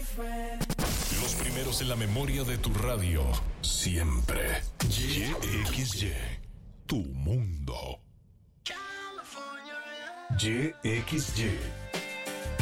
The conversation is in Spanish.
Los primeros en la memoria de tu radio. Siempre. YXY. Tu mundo. YXY.